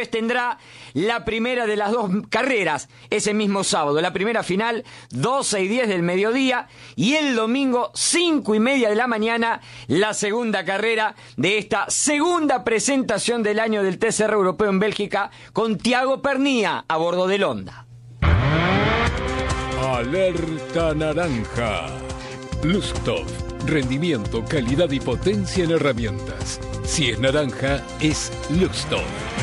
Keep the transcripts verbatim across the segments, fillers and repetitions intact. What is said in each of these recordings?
después tendrá la primera de las dos carreras ese mismo sábado. La primera final, doce y diez del mediodía, y el domingo, cinco y media de la mañana, la segunda carrera de esta segunda presentación del año del T C R Europeo en Bélgica, con Thiago Pernía a bordo del Honda. Alerta naranja. Luxtov. Rendimiento, calidad y potencia en herramientas. Si es naranja, es Luxtov.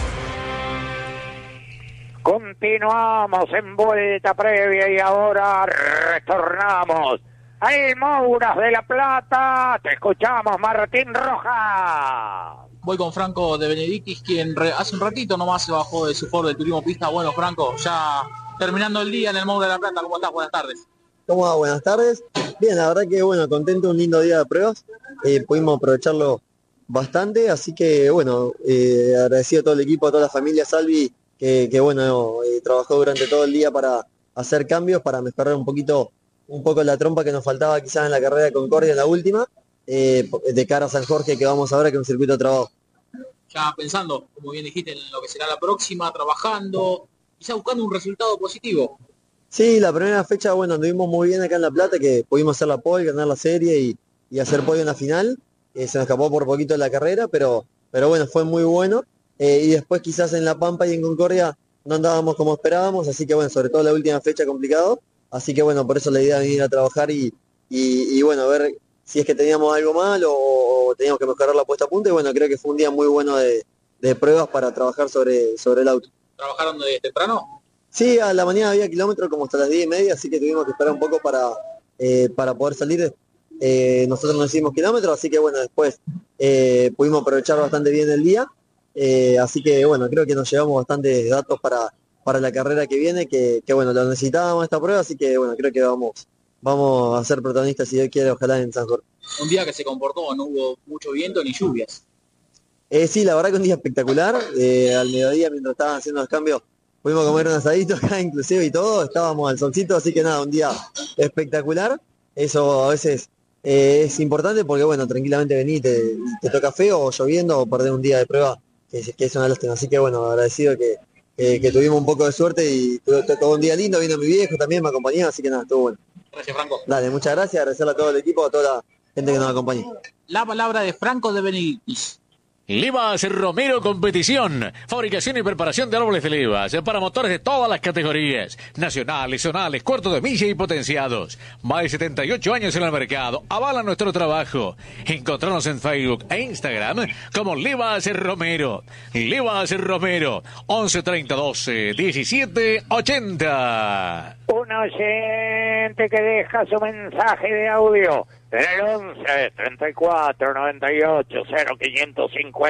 Continuamos en vuelta previa y ahora retornamos al Mouras de La Plata. Te escuchamos, Martín Rojas. Voy con Franco de Benedictis, quien re, hace un ratito nomás se bajó de su Ford de turismo pista. Bueno, Franco, ya terminando el día en el Mouras de La Plata, ¿cómo estás? Buenas tardes. ¿Cómo va? Buenas tardes. Bien, la verdad que bueno, contento, un lindo día de pruebas. Eh, pudimos aprovecharlo bastante, así que bueno, eh, agradecido a todo el equipo, a toda la familia Salvi, que, que bueno, eh, trabajó durante todo el día para hacer cambios, para mejorar un poquito, un poco la trompa que nos faltaba quizás en la carrera de Concordia en la última, eh, de cara a San Jorge, que vamos ahora, que es un circuito de trabajo. Ya pensando, como bien dijiste, en lo que será la próxima, trabajando, quizá buscando un resultado positivo. Sí, la primera fecha, bueno, anduvimos muy bien acá en La Plata, que pudimos hacer la pole, ganar la serie y, y hacer podio en la final. Eh, se nos escapó por poquito la carrera, pero, pero bueno, fue muy bueno. Eh, y después quizás en La Pampa y en Concordia no andábamos como esperábamos, así que bueno, sobre todo la última fecha complicado. Así que bueno, por eso la idea de venir a trabajar y, y, y bueno, ver si es que teníamos algo mal o, o teníamos que mejorar la puesta a punto. Y bueno, creo que fue un día muy bueno de, de pruebas para trabajar sobre, sobre el auto. ¿Trabajaron de temprano? Sí, a la mañana había kilómetros como hasta las diez y media, así que tuvimos que esperar un poco para, eh, para poder salir. Eh, nosotros no hicimos kilómetros, así que bueno, después eh, pudimos aprovechar bastante bien el día. Eh, así que bueno, creo que nos llevamos bastantes datos para, para la carrera que viene, que, que bueno, lo necesitábamos esta prueba, así que bueno, creo que vamos, vamos a ser protagonistas, si Dios quiere, ojalá en San Jorge. Un día que se comportó, no hubo mucho viento ni lluvias. Eh, sí, la verdad que un día espectacular. Eh, al mediodía, mientras estaban haciendo los cambios, pudimos comer un asadito acá inclusive y todo, estábamos al solcito, así que nada, un día espectacular. Eso a veces eh, es importante porque bueno, tranquilamente venís, te, te toca feo o lloviendo o perder un día de prueba, que, que es una lástima. Así que bueno, agradecido que, que, que tuvimos un poco de suerte y tuve todo un día lindo, vino mi viejo también, me acompañó, así que nada, estuvo bueno. Gracias, Franco. Dale, muchas gracias, agradecerle a todo el equipo, a toda la gente que nos acompañó. La palabra de Franco de Benedictis. Livas Romero Competición, fabricación y preparación de árboles de Livas para motores de todas las categorías, nacionales, zonales, cuartos de milla y potenciados. Más de setenta y ocho años en el mercado, avala nuestro trabajo. Encontrarnos en Facebook e Instagram como Livas Romero. Livas Romero, once treinta doce diecisiete ochenta. Un oyente que deja su mensaje de audio en el once treinta y cuatro noventa y ocho cero quinientos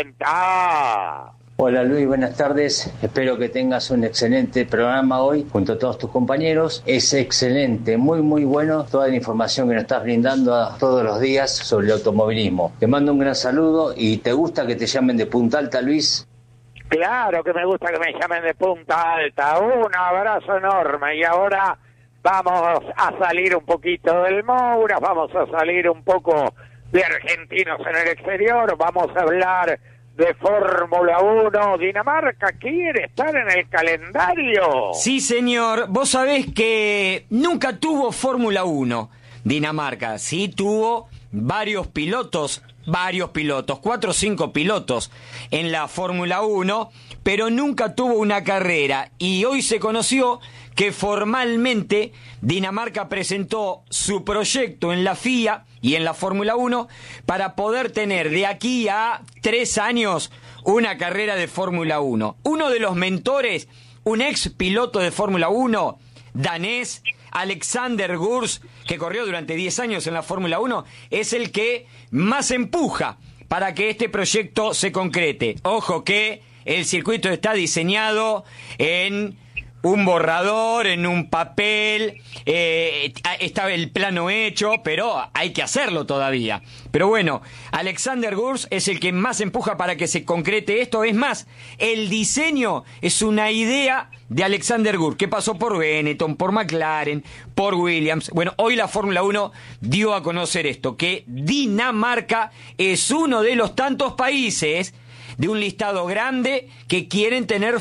cincuenta. Hola Luis, buenas tardes. Espero que tengas un excelente programa hoy junto a todos tus compañeros. Es excelente, muy muy bueno toda la información que nos estás brindando a todos los días sobre el automovilismo. Te mando un gran saludo y ¿te gusta que te llamen de Punta Alta, Luis? Claro que me gusta que me llamen de Punta Alta. Un abrazo enorme. Y ahora vamos a salir un poquito del Mouras, vamos a salir un poco de argentinos en el exterior, vamos a hablar de Fórmula uno. Dinamarca quiere estar en el calendario. Sí, señor. Vos sabés que nunca tuvo Fórmula uno Dinamarca. Sí tuvo varios pilotos, varios pilotos, cuatro o cinco pilotos en la Fórmula uno, pero nunca tuvo una carrera. Y hoy se conoció que formalmente Dinamarca presentó su proyecto en la F I A y en la Fórmula uno para poder tener de aquí a tres años una carrera de Fórmula uno. Uno de los mentores, un ex piloto de Fórmula uno, danés, Alexander Gurs, que corrió durante diez años en la Fórmula uno, es el que más empuja para que este proyecto se concrete. Ojo que el circuito está diseñado en un borrador, en un papel, eh, está el plano hecho, pero hay que hacerlo todavía. Pero bueno, Alexander Gurs es el que más empuja para que se concrete esto. Es más, el diseño es una idea de Alexander Gurs, que pasó por Benetton, por McLaren, por Williams. Bueno, hoy la Fórmula uno dio a conocer esto, que Dinamarca es uno de los tantos países de un listado grande que quieren tener